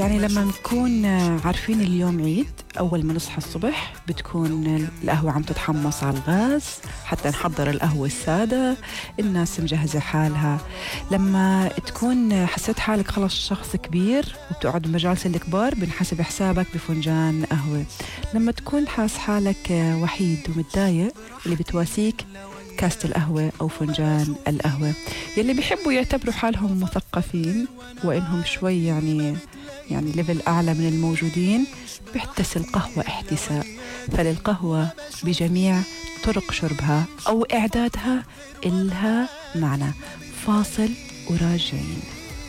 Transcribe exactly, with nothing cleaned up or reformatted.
يعني لما نكون عارفين اليوم عيد، أول ما نصحى الصبح بتكون القهوة عم تتحمص على الغاز حتى نحضر القهوة السادة، الناس مجهزة حالها. لما تكون حسيت حالك خلص شخص كبير وبتقعد بمجالس الكبار، بنحسب حسابك بفنجان قهوة. لما تكون حاس حالك وحيد ومتضايق، اللي بتواسيك كاسة القهوة أو فنجان القهوة. يلي بيحبوا يعتبروا حالهم مثقفين وإنهم شوي يعني يعني ليفل أعلى من الموجودين، بيحتسي القهوة احتساء. فللقهوة بجميع طرق شربها أو إعدادها إلها معنى. فاصل وراجعين.